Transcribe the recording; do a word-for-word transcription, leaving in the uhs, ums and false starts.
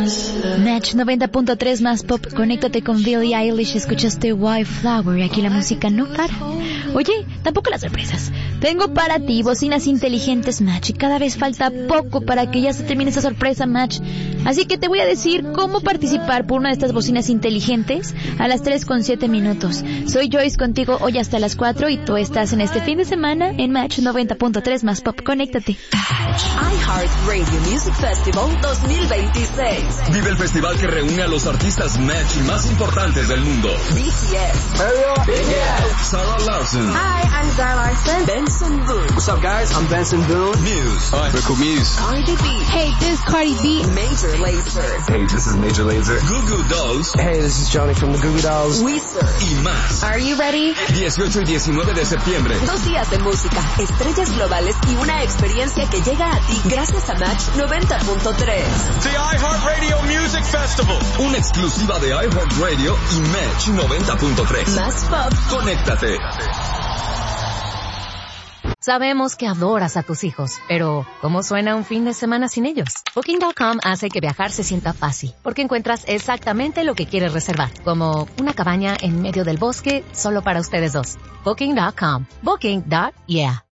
Match noventa punto tres más pop, conéctate con Billie Eilish, escuchaste Wildflower, aquí la música no para. Oye, tampoco las sorpresas. Tengo para ti bocinas inteligentes, Match, y cada vez falta poco para que ya se termine esa sorpresa, Match. Así que te voy a decir cómo participar por una de estas bocinas inteligentes a las tres con siete minutos. Soy Joyce contigo hoy hasta las cuatro y tú estás en este fin de semana en Match noventa punto tres más pop, conéctate. iHeartRadio Music Festival dos mil veintiséis. Vive el festival que reúne a los artistas Match más importantes del mundo. B T S. B T S. Sarah Larson. Hi, I'm Zara Larson. Benson Boone. What's up, guys? I'm Benson Boone. Muse. Hi, Rico Muse. Cardi B. Hey, this is Cardi B. Major Lazer. Hey, this is Major Lazer. Goo Goo Dolls. Hey, this is Johnny from the Goo Goo Dolls. Weezer. Y más. Are you ready? dieciocho y diecinueve de septiembre. Dos días de música, estrellas globales y una experiencia que llega a ti gracias a Match noventa punto tres. The iHeartRadio Music Festival. Una exclusiva de iHeartRadio y Match noventa punto tres. Más pop. Conéctate. Sabemos que adoras a tus hijos, pero ¿cómo suena un fin de semana sin ellos? Booking punto com hace que viajar se sienta fácil, porque encuentras exactamente lo que quieres reservar, como una cabaña en medio del bosque solo para ustedes dos. Booking punto com. Booking. Yeah.